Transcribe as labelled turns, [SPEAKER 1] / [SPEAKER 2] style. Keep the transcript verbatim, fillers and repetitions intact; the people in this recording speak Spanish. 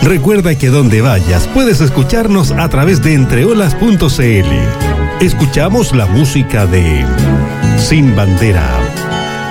[SPEAKER 1] Recuerda que donde vayas puedes escucharnos a través de entreolas punto c l. Escuchamos la música de Sin Bandera.